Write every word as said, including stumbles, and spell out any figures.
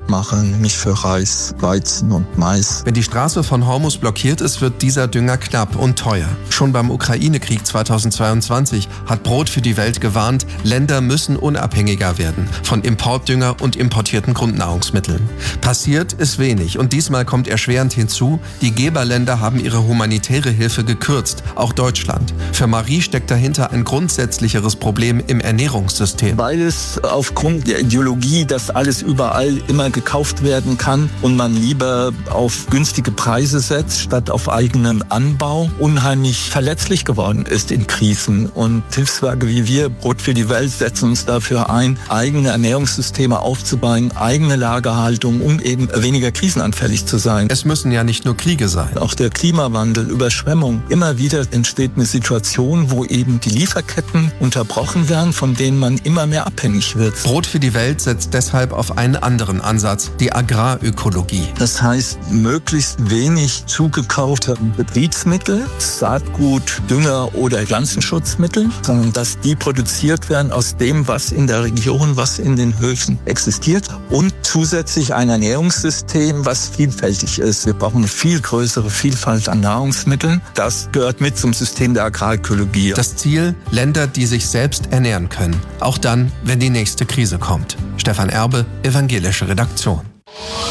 machen, nicht für Reis, Weizen und Mais. Wenn die Straße von Hormuz blockiert ist, wird dieser Dünger knapp und teuer. Schon beim Ukraine-Krieg zweitausendzweiundzwanzig hat Brot für die Welt gewarnt, Länder müssen unabhängiger werden von Importdünger und importierten Grundnahrungsmitteln. Passiert ist wenig und diesmal kommt erschwerend hinzu, die Geberländer haben ihre humanitäre Hilfe gekürzt, auch Deutschland. Für Marie steckt dahinter ein grundsätzlicheres Problem im Ernährungssystem. Weil es aufgrund der Ideologie, dass alles überall immer gekauft werden kann und man lieber auf günstige Preise setzt, statt auf eigenen Anbau, unheimlich verletzlich geworden ist in Krisen. Und Hilfswerke wie wir, Brot für die Welt, setzen uns dafür ein, eigene Ernährungssysteme aufzubauen, eigene Lagerhaltung, um eben weniger krisenanfällig zu sein. Es müssen ja nicht nur Kriege sein. Auch der Klimawandel, Überschwemmung. Immer wieder entsteht eine Situation, wo eben die Lieferketten unterbrochen werden, von denen man immer mehr abhängig wird. Brot für die Welt setzt deshalb auf einen anderen Ansatz, die Agrarökologie. Das heißt, möglichst wenig zugekaufte Betriebsmittel, Saatgut, Dünger oder Pflanzenschutzmittel, sondern dass die produziert werden aus dem, was in der Region, was in den Höfen existiert und zusätzlich ein Ernährungssystem, was vielfältig ist. Wir brauchen eine viel größere Vielfalt an Nahrungsmitteln. Das gehört mit zum System der Agrarökologie. Das Ziel, Länder, die sich selbst ernähren können. Auch dann, wenn die nächste Krise kommt. Stefan Erbe, Evangelische Redaktion.